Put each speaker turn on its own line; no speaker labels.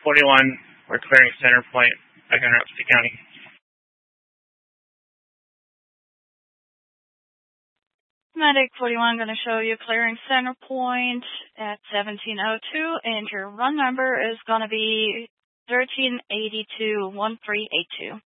41, we're clearing center point back in Rapid County.
Medic 41 going to show you clearing center point at 1702, and your run number is going to be 1382-1382.